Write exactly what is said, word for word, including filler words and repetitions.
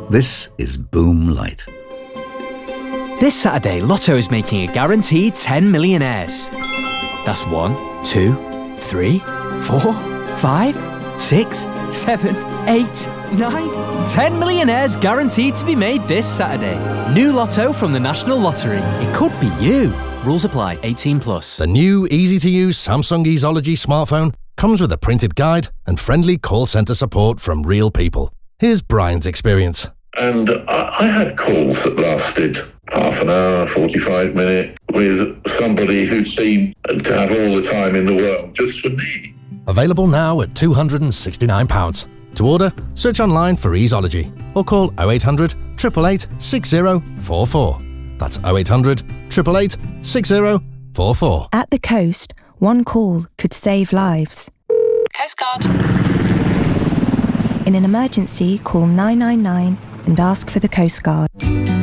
This is Boom Light. This Saturday, Lotto is making a guaranteed ten millionaires. That's one, two, three, four, five, six, seven, eight, nine, ten millionaires guaranteed to be made this Saturday. New Lotto from the National Lottery. It could be you. Rules apply. eighteen plus. The new easy-to-use Samsung Easology smartphone comes with a printed guide and friendly call centre support from real people. Here's Brian's experience. And I, I had calls that lasted half an hour, forty-five minutes, with somebody who seemed to have all the time in the world just for me. Available now at two hundred and sixty-nine pounds. To order, search online for Easology or call oh eight hundred, eight eight eight, six oh four four. That's oh eight hundred, eight eight eight, six oh four four. At the coast, one call could save lives. Coast Guard. In an emergency, call nine nine nine and ask for the Coast Guard.